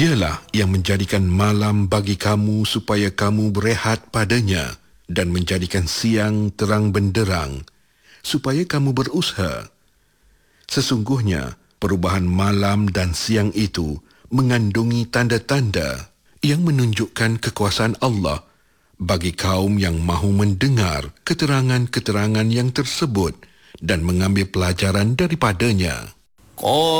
Dialah yang menjadikan malam bagi kamu supaya kamu berehat padanya dan menjadikan siang terang benderang supaya kamu berusaha. Sesungguhnya, perubahan malam dan siang itu mengandungi tanda-tanda yang menunjukkan kekuasaan Allah bagi kaum yang mahu mendengar keterangan-keterangan yang tersebut dan mengambil pelajaran daripadanya.